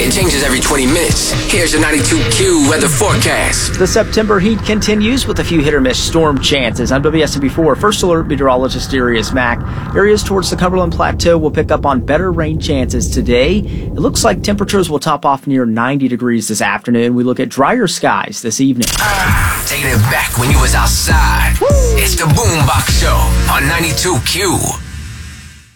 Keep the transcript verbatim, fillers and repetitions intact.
It changes every twenty minutes. Here's your ninety-two Q weather forecast. The September heat continues with a few hit-or-miss storm chances. I'm W S M P four First Alert Meteorologist Darius Mack. Areas towards the Cumberland Plateau will pick up on better rain chances today. It looks like temperatures will top off near ninety degrees this afternoon. We look at drier skies this evening. Uh, taking it back when you was outside. Woo! It's the Boombox Show on ninety-two Q.